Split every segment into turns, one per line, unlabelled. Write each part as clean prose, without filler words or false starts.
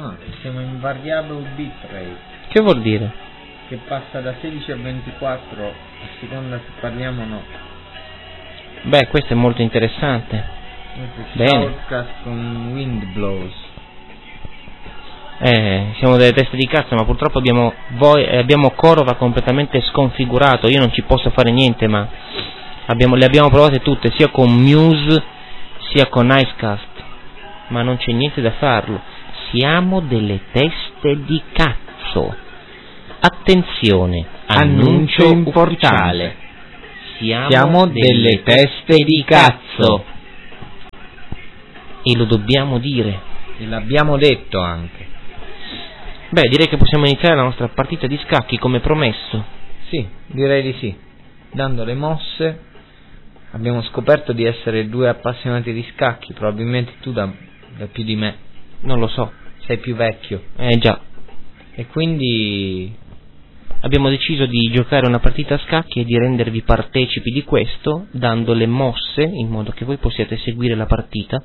No, siamo in variable bitrate.
Che vuol dire?
Che passa da 16 a 24, a seconda se parliamo o no.
Beh, questo è molto interessante. Bene.
Shoutcast con wind blows.
Siamo delle teste di cazzo, ma purtroppo abbiamo Korova completamente sconfigurato. Io non ci posso fare niente, ma le abbiamo provate tutte, sia con Muse sia con Icecast, ma non c'è niente da farlo. Siamo delle teste di cazzo. Attenzione, annuncio importante. Siamo delle teste di cazzo. E lo dobbiamo dire.
E l'abbiamo detto anche.
Beh, direi che possiamo iniziare la nostra partita di scacchi come promesso.
Sì, direi di sì. Dando le mosse, abbiamo scoperto di essere due appassionati di scacchi. Probabilmente tu da più di me.
Non lo so.
Sei più vecchio.
Già.
E quindi
abbiamo deciso di giocare una partita a scacchi e di rendervi partecipi di questo, dando le mosse in modo che voi possiate seguire la partita.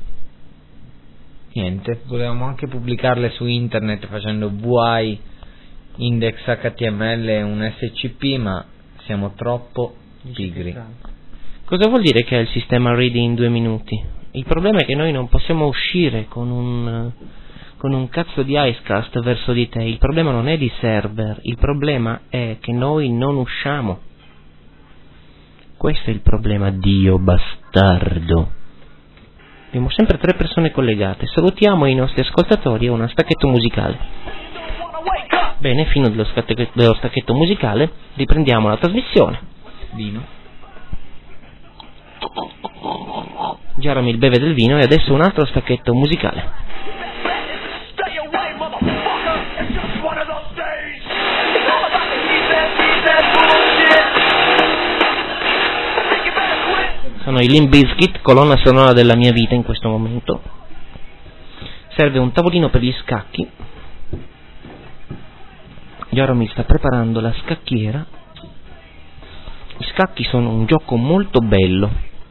Niente, volevamo anche pubblicarle su internet facendo VI, index HTML e un SCP, ma siamo troppo pigri.
Cosa vuol dire che è il sistema ready in 2 minuti? Il problema è che noi non possiamo uscire con un cazzo di Icecast verso di te. Il problema non è di server, il problema è che noi non usciamo. Questo è il problema, Dio bastardo. Abbiamo sempre 3 persone collegate. Salutiamo i nostri ascoltatori e uno stacchetto musicale. Bene, fino dello stacchetto musicale riprendiamo la trasmissione.
Vino.
Jaromil beve del vino e adesso un altro stacchetto musicale. Sono i Limp Bizkit, colonna sonora della mia vita in questo momento. Serve un tavolino per gli scacchi. Jaromil sta preparando la scacchiera. Gli scacchi sono un gioco molto bello.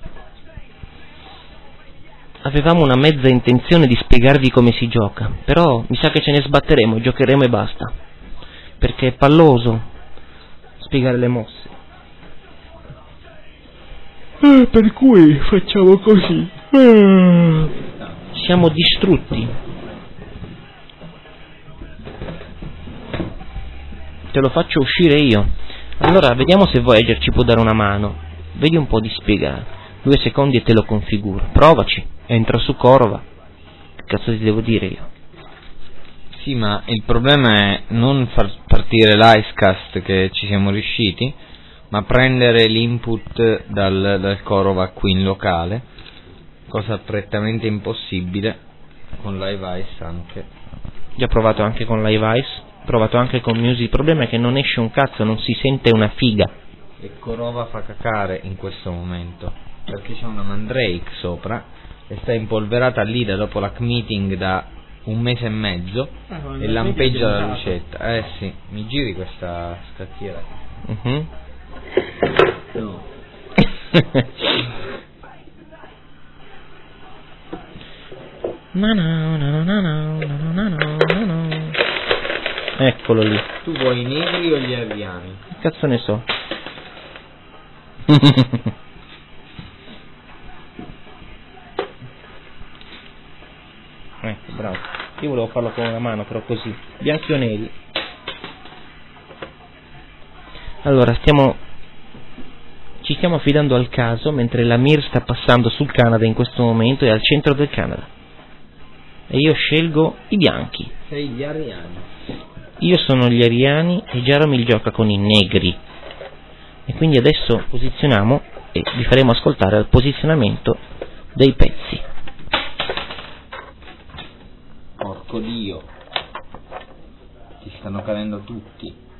Avevamo una mezza intenzione di spiegarvi come si gioca, però mi sa che ce ne sbatteremo, giocheremo e basta. Perché è palloso spiegare le mosse. Per cui facciamo così. Siamo distrutti. Te lo faccio uscire io. Allora vediamo se Voyager ci può dare una mano. Vedi un po' di spiegare. 2 secondi e te lo configuro. Provaci. Entra su Korova. Che cazzo ti devo dire io?
Sì, ma il problema è non far partire l'Icecast, che ci siamo riusciti, ma prendere l'input dal Korova qui in locale, cosa prettamente impossibile con LiveIce anche.
Già provato anche con LiveIce, provato anche con Music. Il problema è che non esce un cazzo, non si sente una figa.
E Korova fa cacare in questo momento, perché c'è una Mandrake sopra e sta impolverata lì da dopo la meeting da 1 mese e mezzo e lampeggia la lucetta. Sì, mi giri questa scacchiera? No.
Eccolo lì.
Tu vuoi i negri o gli ariani?
Che cazzo ne so? Ecco, bravo. Io volevo farlo con una mano, però così. Bianchi o neri? Allora, ci stiamo affidando al caso, mentre la Mir sta passando sul Canada in questo momento, è al centro del Canada. E io scelgo i bianchi.
Sei gli ariani.
Io sono gli ariani e Jaromil gioca con i negri. E quindi adesso posizioniamo e vi faremo ascoltare il posizionamento dei pezzi.
Porco Dio. Ti stanno cadendo tutti.